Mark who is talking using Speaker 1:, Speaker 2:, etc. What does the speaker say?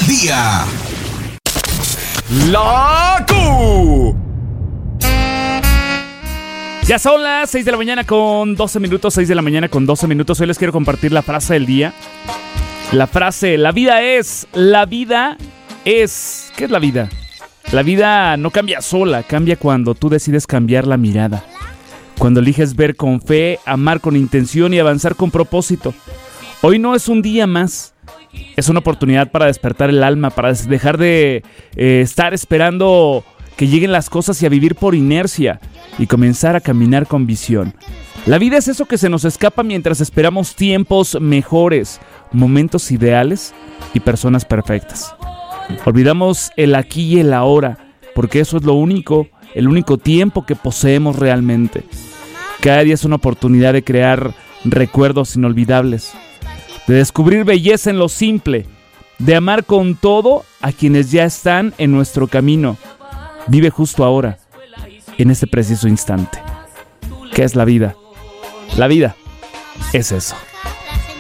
Speaker 1: del día.
Speaker 2: ¡La Q! Ya son las 6 de la mañana con 12 minutos, 6 de la mañana con 12 minutos. Hoy les quiero compartir la frase del día. La frase, la vida es. ¿Qué es la vida? La vida no cambia sola, cambia cuando tú decides cambiar la mirada. Cuando eliges ver con fe, amar con intención y avanzar con propósito. Hoy no es un día más. Es una oportunidad para despertar el alma, para dejar de estar esperando que lleguen las cosas y a vivir por inercia y comenzar a caminar con visión. La vida es eso que se nos escapa mientras esperamos tiempos mejores, momentos ideales y personas perfectas. Olvidamos el aquí y el ahora, porque eso es el único tiempo que poseemos realmente. Cada día es una oportunidad de crear recuerdos inolvidables, de descubrir belleza en lo simple, de amar con todo a quienes ya están en nuestro camino. Vive justo ahora, en este preciso instante. ¿Qué es la vida? La vida es eso.